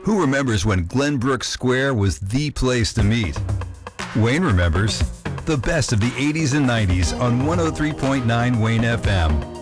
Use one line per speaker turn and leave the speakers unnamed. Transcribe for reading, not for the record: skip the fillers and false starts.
Who remembers when Glenbrook Square was the place to meet? Wayne remembers. The best of the 80s and 90s on 103.9 Wayne FM.